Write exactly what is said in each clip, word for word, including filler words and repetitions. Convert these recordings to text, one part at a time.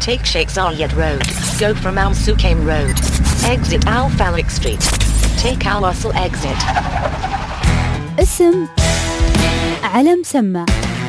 Take Sheikh Zayed Road. Go from Al Sukaim Road. Exit Al Falak Street. Take Al Wasl exit. اسم على مسمى.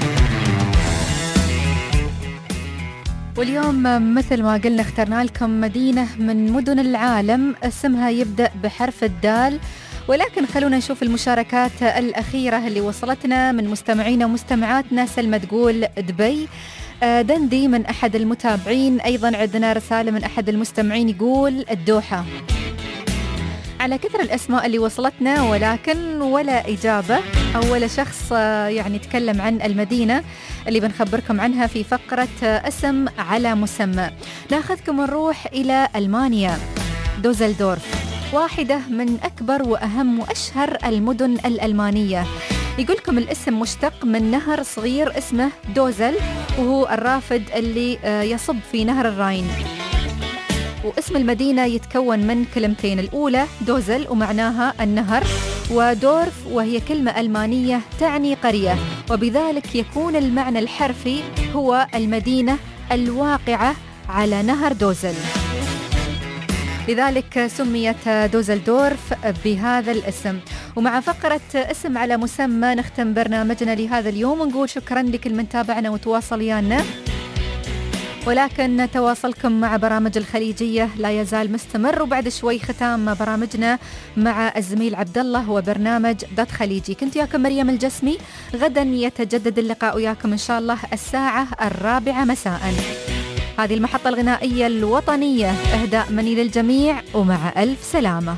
واليوم مثل ما قلنا اخترنا لكم مدينة من مدن العالم اسمها يبدأ بحرف الدال، ولكن خلونا نشوف المشاركات الأخيرة اللي وصلتنا من مستمعينا ومستمعاتنا. سلمى تقول دبي. دندي من أحد المتابعين، أيضا عندنا رسالة من أحد المستمعين يقول الدوحة. على كثر الأسماء اللي وصلتنا ولكن ولا إجابة أو ولا شخص يعني تكلم عن المدينة اللي بنخبركم عنها في فقرة اسم على مسمى. ناخذكم ونروح إلى ألمانيا. دوزلدورف واحدة من أكبر وأهم وأشهر المدن الألمانية. يقولكم الاسم مشتق من نهر صغير اسمه دوزل، وهو الرافد اللي يصب في نهر الراين. واسم المدينة يتكون من كلمتين، الأولى دوزل ومعناها النهر، ودورف وهي كلمة ألمانية تعني قرية، وبذلك يكون المعنى الحرفي هو المدينة الواقعة على نهر دوزل، لذلك سميت دوزلدورف بهذا الاسم. ومع فقرة اسم على مسمى نختم برنامجنا لهذا اليوم، ونقول شكرا لكل من تابعنا وتواصل ويانا، ولكن تواصلكم مع برامج الخليجية لا يزال مستمر، وبعد شوي ختام برامجنا مع الزميل عبد الله وبرنامج ضد خليجي. كنت ياكم مريم الجسمي، غدا يتجدد اللقاء وياكم إن شاء الله الساعة الرابعة مساء. هذه المحطة الغنائية الوطنية إهداء مني للجميع، ومع ألف سلامة.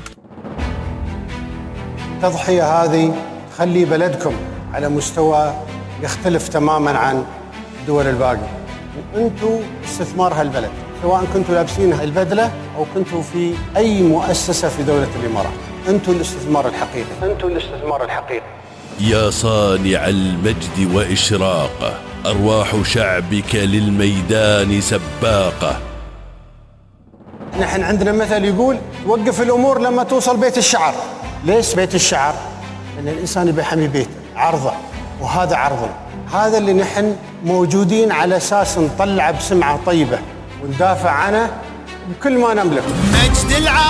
التضحية هذه تخلي بلدكم على مستوى يختلف تماما عن الدول الباقية، وأنتوا استثمار هالبلد، سواء كنتوا لابسين البدلة أو كنتوا في أي مؤسسة في دولة الإمارات. أنتوا الاستثمار الحقيقي، أنتوا الاستثمار الحقيقي. يا صانع المجد وإشراقه، أرواح شعبك للميدان سباقة. نحن عندنا مثل يقول توقف الأمور لما توصل بيت الشعر. ليش بيت الشعر؟ لأن الإنسان يبي يحمي بيته، عرضه، وهذا عرضنا. هذا اللي نحن موجودين على أساس نطلع بسمعة طيبة وندافع عنه بكل ما نملك. مجد العالم.